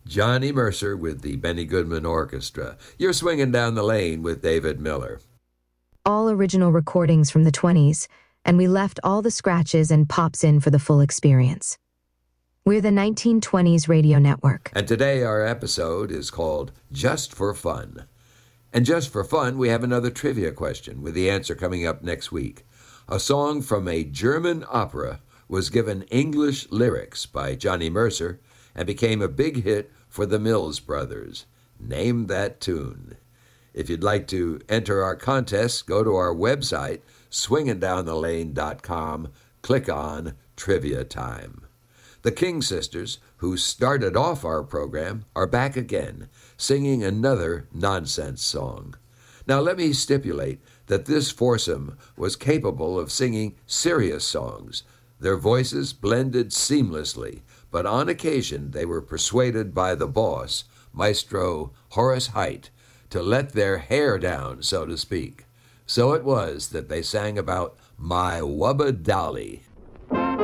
Johnny Mercer with the Benny Goodman Orchestra. You're swinging down the lane with David Miller. All original recordings from the 20s, and we left all the scratches and pops in for the full experience. We're the 1920s Radio Network. And today our episode is called Just for Fun. And just for fun, we have another trivia question with the answer coming up next week. A song from a German opera was given English lyrics by Johnny Mercer and became a big hit for the Mills Brothers. Name that tune. If you'd like to enter our contest, go to our website, swingindownthelane.com, click on Trivia Time. The King Sisters, who started off our program, are back again, singing another nonsense song. Now let me stipulate that this foursome was capable of singing serious songs. Their voices blended seamlessly, but on occasion they were persuaded by the boss, Maestro Horace Heidt, to let their hair down, so to speak. So it was that they sang about My Wubba Dolly.